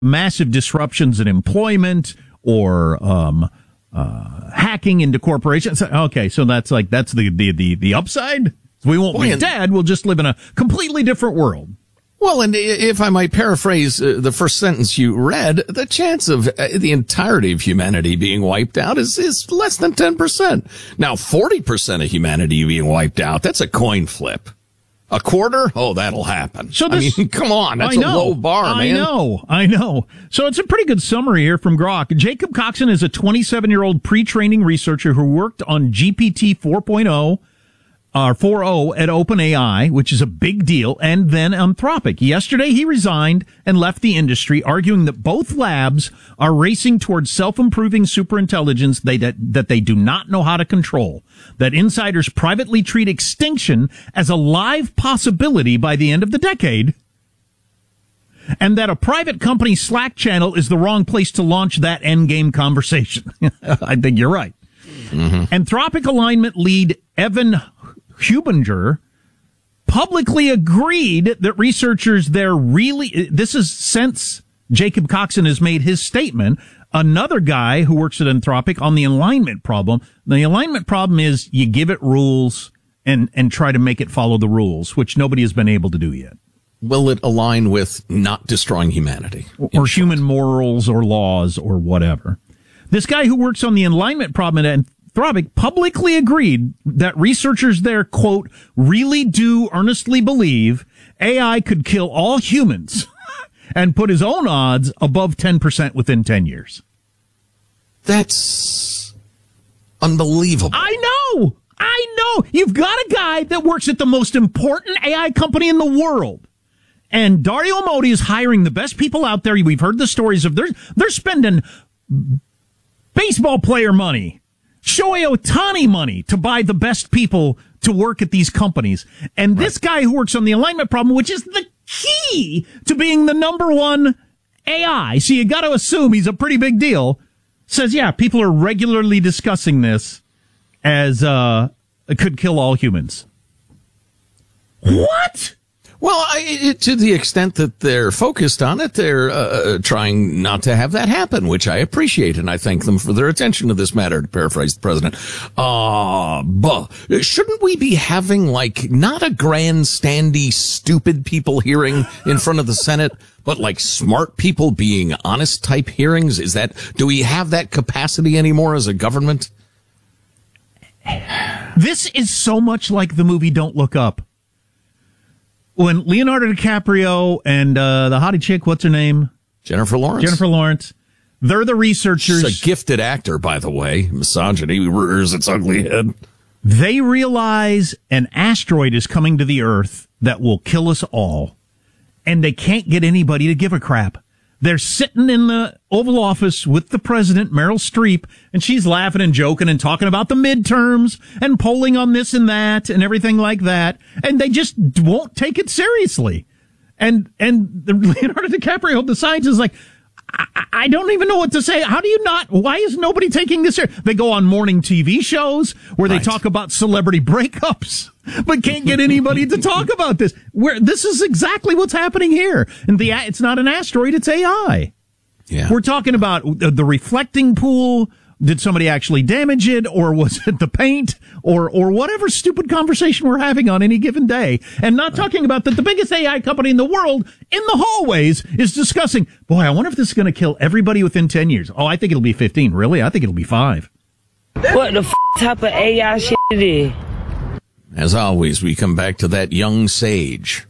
massive disruptions in employment or hacking into corporations. Okay, so that's the upside. We won't be dead. We'll just live in a completely different world. Well, and if I might paraphrase the first sentence you read, the chance of the entirety of humanity being wiped out is less than 10%. Now, 40% of humanity being wiped out, that's a coin flip. A quarter? Oh, that'll happen. So this, I mean, come on. That's a low bar, man. I know. So it's a pretty good summary here from Grok. Jacob Coxon is a 27-year-old pre-training researcher who worked on GPT 4.0 4.0 at OpenAI, which is a big deal, and then Anthropic. Yesterday, he resigned and left the industry, arguing that both labs are racing towards self-improving superintelligence that they do not know how to control, that insiders privately treat extinction as a live possibility by the end of the decade, and that a private company Slack channel is the wrong place to launch that endgame conversation. I think you're right. Mm-hmm. Anthropic alignment lead Evan Hubinger publicly agreed that researchers there this is since Jacob Coxon has made his statement. Another guy who works at Anthropic on the alignment problem. The alignment problem is you give it rules and try to make it follow the rules, which nobody has been able to do yet. Will it align with not destroying humanity? Or human morals or laws or whatever. This guy who works on the alignment problem at Anthropic publicly agreed that researchers there, quote, really do earnestly believe AI could kill all humans and put his own odds above 10% within 10 years. That's unbelievable. I know. You've got a guy that works at the most important AI company in the world. And Dario Amodei is hiring the best people out there. We've heard the stories of they're spending baseball player money, Shohei Ohtani money to buy the best people to work at these companies. And this guy who works on the alignment problem, which is the key to being the number one AI, so you got to assume he's a pretty big deal, says, yeah, people are regularly discussing this as it could kill all humans. What? Well, to the extent that they're focused on it, they're trying not to have that happen, which I appreciate, and I thank them for their attention to this matter, to paraphrase the president. But shouldn't we be having, like, not a grandstandy, stupid people hearing in front of the Senate, but like smart people being honest type hearings? Do we have that capacity anymore as a government? This is so much like the movie Don't Look Up. When Leonardo DiCaprio and the hottie chick, what's her name? Jennifer Lawrence. They're the researchers. She's a gifted actor, by the way. Misogyny rears its ugly head. They realize an asteroid is coming to the Earth that will kill us all, and they can't get anybody to give a crap. They're sitting in the Oval Office with the president, Meryl Streep, and she's laughing and joking and talking about the midterms and polling on this and that and everything like that. And they just won't take it seriously. And Leonardo DiCaprio, the scientist, is like, I don't even know what to say. Why is nobody taking this serious? They go on morning TV shows where they talk about celebrity breakups, but can't get anybody to talk about this. This is exactly what's happening here. And it's not an asteroid, it's AI. Yeah. We're talking about the reflecting pool. Did somebody actually damage it, or was it the paint, or whatever stupid conversation we're having on any given day? And not talking about that the biggest AI company in the world in the hallways is discussing, boy, I wonder if this is going to kill everybody within 10 years. Oh, I think it'll be 15. Really? I think it'll be 5. What the type of AI shit it is? As always, we come back to that young sage.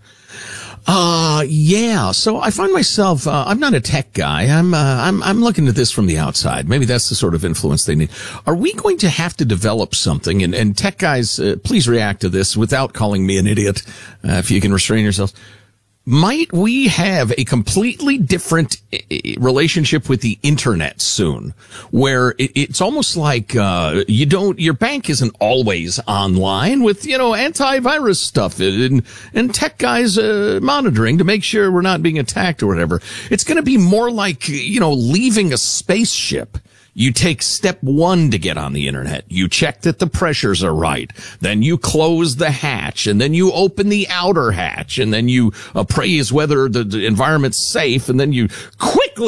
Yeah. So I find myself, I'm not a tech guy. I'm looking at this from the outside. Maybe that's the sort of influence they need. Are we going to have to develop something? And tech guys, please react to this without calling me an idiot, if you can restrain yourselves. Might we have a completely different relationship with the internet soon, where it's almost like your bank isn't always online with antivirus stuff and tech guys monitoring to make sure we're not being attacked or whatever. It's going to be more like leaving a spaceship. You take step 1 to get on the internet. You check that the pressures are right. Then you close the hatch, and then you open the outer hatch, and then you appraise whether the environment's safe, and then you quickly